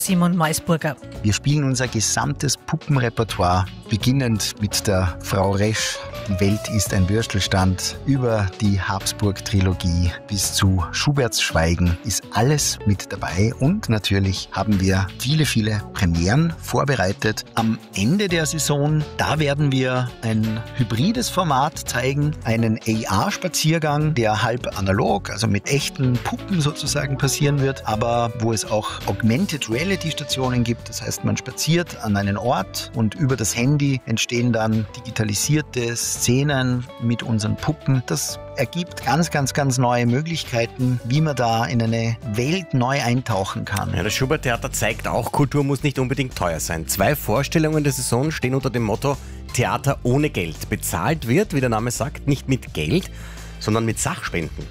Simon Meusburger. Wir spielen unser gesamtes Puppenrepertoire, beginnend mit der Frau Resch, Die Welt ist ein Würstelstand, über die Habsburg-Trilogie bis zu Schuberts Schweigen ist alles mit dabei. Und natürlich haben wir viele, viele Premieren vorbereitet. Am Ende der Saison, da werden wir ein hybrides Format zeigen, einen AR-Spaziergang, der halb analog, also mit echten Puppen sozusagen passieren wird, aber wo es auch Augmented Reality-Stationen gibt. Das heißt, man spaziert an einen Ort und über das Handy entstehen dann digitalisierte Szenen mit unseren Puppen. Das ergibt ganz, ganz, ganz neue Möglichkeiten, wie man da in eine Welt neu eintauchen kann. Ja, das Schubert-Theater zeigt auch, Kultur muss nicht unbedingt teuer sein. 2 Vorstellungen der Saison stehen unter dem Motto Theater ohne Geld. Bezahlt wird, wie der Name sagt, nicht mit Geld, sondern mit Sachspenden.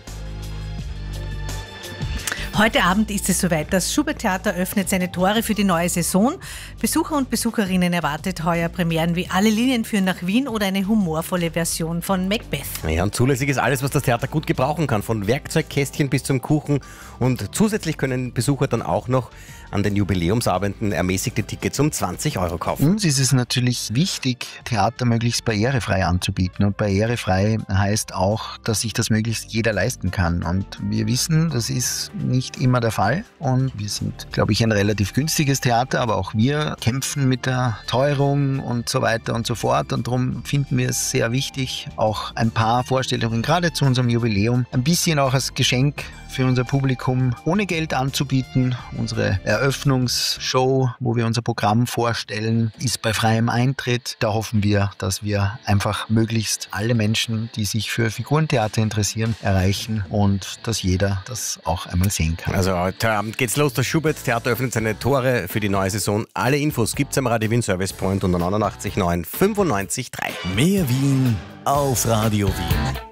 Heute Abend ist es soweit. Das Schubert-Theater öffnet seine Tore für die neue Saison. Besucher und Besucherinnen erwartet heuer Premieren wie Alle Linien führen nach Wien oder eine humorvolle Version von Macbeth. Ja, und zulässig ist alles, was das Theater gut gebrauchen kann, von Werkzeugkästchen bis zum Kuchen. Und zusätzlich können Besucher dann auch noch an den Jubiläumsabenden ermäßigte Tickets um 20 € kaufen. Uns ist es natürlich wichtig, Theater möglichst barrierefrei anzubieten. Und barrierefrei heißt auch, dass sich das möglichst jeder leisten kann. Und wir wissen, das ist nicht immer der Fall. Und wir sind, glaube ich, ein relativ günstiges Theater, aber auch wir kämpfen mit der Teuerung und so weiter und so fort. Und darum finden wir es sehr wichtig, auch ein paar Vorstellungen, gerade zu unserem Jubiläum, ein bisschen auch als Geschenk für unser Publikum ohne Geld anzubieten. Unsere Eröffnungsshow, wo wir unser Programm vorstellen, ist bei freiem Eintritt. Da hoffen wir, dass wir einfach möglichst alle Menschen, die sich für Figurentheater interessieren, erreichen und dass jeder das auch einmal sehen kann. Also heute Abend geht's los. Das Schubert-Theater öffnet seine Tore für die neue Saison. Alle Infos gibt's am Radio Wien Service Point unter 89 9 95 3. Mehr Wien auf Radio Wien.